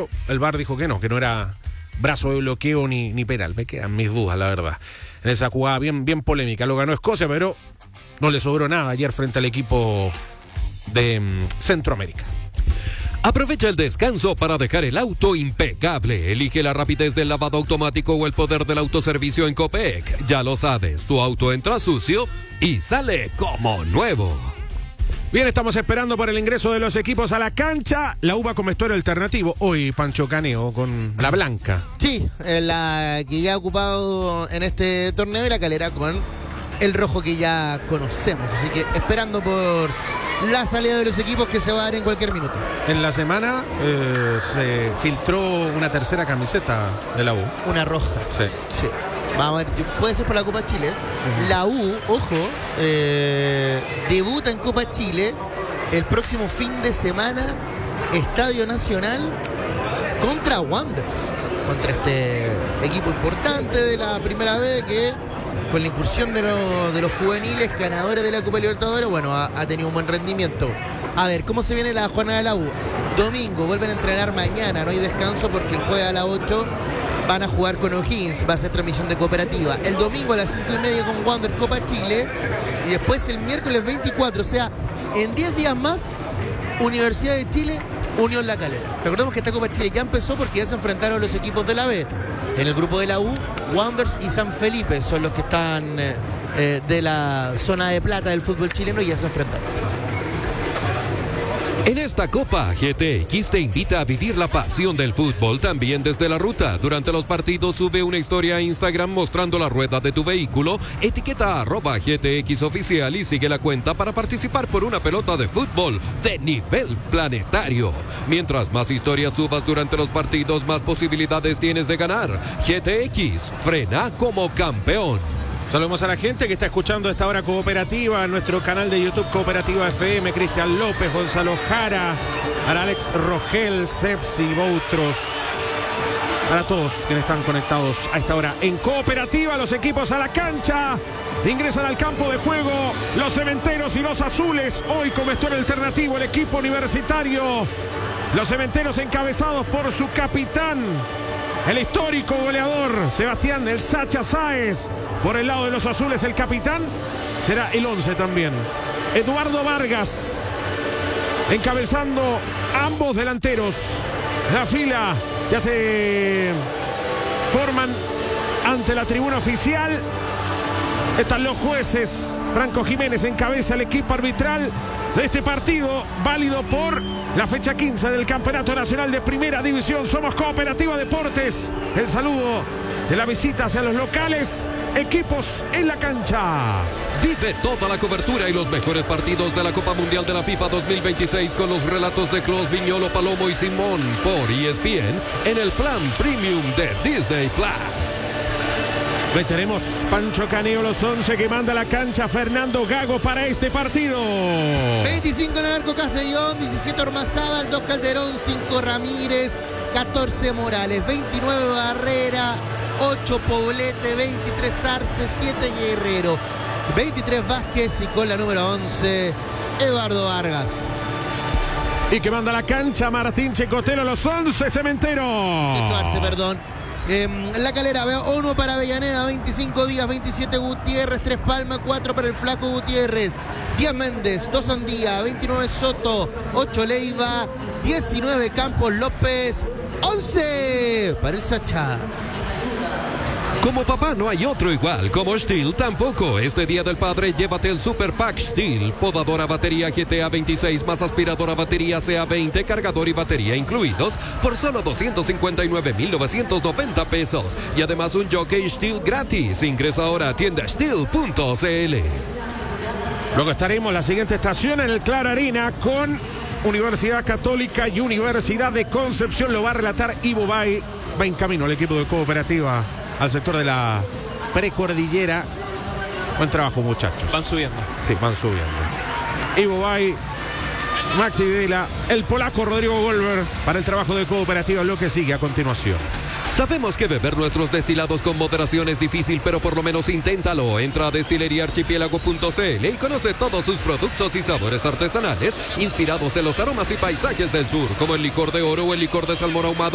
pero el VAR dijo que no era brazo de bloqueo ni penal. Me quedan mis dudas, la verdad. En esa jugada bien polémica. Lo ganó Escocia, pero no le sobró nada ayer frente al equipo de Centroamérica. Aprovecha el descanso para dejar el auto impecable. Elige la rapidez del lavado automático o el poder del autoservicio en Copec. Ya lo sabes, tu auto entra sucio y sale como nuevo. Bien, estamos esperando por el ingreso de los equipos a la cancha. La UBA con vestuario alternativo. Hoy Pancho Caneo con la blanca. Sí, la que ya ha ocupado en este torneo, y la Calera con el rojo que ya conocemos. Así que esperando por la salida de los equipos, que se va a dar en cualquier minuto. En la semana se filtró una tercera camiseta de la U. Una roja. Sí. Vamos a ver, puede ser por la Copa Chile. La U, ojo, debuta en Copa Chile el próximo fin de semana, Estadio Nacional, contra Wanderers, contra este equipo importante de la primera vez que, con la incursión de los juveniles ganadores de la Copa Libertadores, bueno, ha tenido un buen rendimiento. A ver, ¿cómo se viene la jornada de la U? Domingo, vuelven a entrenar mañana, no hay descanso porque el jueves a las 8 van a jugar con O'Higgins, va a ser transmisión de Cooperativa. El domingo a las 5:30 con Wander Copa Chile, y después el miércoles 24, o sea, en 10 días más, Universidad de Chile, Unión La Calera. Recordemos que esta Copa Chile ya empezó porque ya se enfrentaron los equipos de la B. En el grupo de la U, Wanderers y San Felipe son los que están de la zona de plata del fútbol chileno, y ya se enfrentaron. En esta Copa, GTX te invita a vivir la pasión del fútbol también desde la ruta. Durante los partidos sube una historia a Instagram mostrando la rueda de tu vehículo, etiqueta @GTX Oficial y sigue la cuenta para participar por una pelota de fútbol de nivel planetario. Mientras más historias subas durante los partidos, más posibilidades tienes de ganar. GTX, frena como campeón. Saludamos a la gente que está escuchando a esta hora Cooperativa, en nuestro canal de YouTube Cooperativa FM, Cristian López, Gonzalo Jara, para Alex Rogel, Sepsi, Boutros, para todos quienes están conectados a esta hora en Cooperativa. Los equipos a la cancha, ingresan al campo de juego los cementeros y los azules, hoy con vestuario alternativo el equipo universitario. Los cementeros encabezados por su capitán, el histórico goleador Sebastián El Sacha Sáez. Por el lado de los azules, el capitán será el 11 también, Eduardo Vargas, encabezando ambos delanteros. La fila ya se forman ante la tribuna oficial. Están los jueces. Franco Jiménez encabeza el equipo arbitral de este partido, válido por la fecha 15 del Campeonato Nacional de Primera División. Somos Cooperativa Deportes. El saludo de la visita hacia los locales. Equipos en la cancha. Vive toda la cobertura y los mejores partidos de la Copa Mundial de la FIFA 2026 con los relatos de Clos, Viñolo, Palomo y Simón por ESPN en el plan premium de Disney Plus. Tenemos Pancho Caneo, los 11 que manda a la cancha Fernando Gago para este partido. 25 en el arco Castellón, 17 Ormazábal, 2 Calderón, 5 Ramírez, 14 Morales, 29 Barrera, 8 Poblete, 23 Arce, 7 Guerrero, 23 Vázquez, y con la número 11 Eduardo Vargas. Y que manda a la cancha Martín Checotelo, los 11 Cementeros. Arce, perdón. La Calera, 1 para Avellaneda, 25 Díaz, 27 Gutiérrez, 3 Palma, 4 para el Flaco Gutiérrez, 10 Méndez, 2 Andía, 29 Soto, 8 Leiva, 19 Campos López, 11 para el Sacha. Como papá no hay otro igual, como Stihl tampoco. Este Día del Padre llévate el Super Pack Stihl, podadora batería GTA 26 más aspiradora batería CA20, cargador y batería incluidos por solo 259,990 pesos. Y además un jockey Stihl gratis. Ingresa ahora a tiendastihl.cl. Luego estaremos la siguiente estación en el Clara Arena con Universidad Católica y Universidad de Concepción. Lo va a relatar Ivo Bay. Va en camino el equipo de Cooperativa al sector de la precordillera. Buen trabajo, muchachos. Van subiendo. Sí, van subiendo. Ivo Bay, Maxi Videla, el polaco Rodrigo Golver para el trabajo de Cooperativa, lo que sigue a continuación. Sabemos que beber nuestros destilados con moderación es difícil, pero por lo menos inténtalo. Entra a destileriaarchipiélago.cl y conoce todos sus productos y sabores artesanales inspirados en los aromas y paisajes del sur, como el licor de oro o el licor de salmón ahumado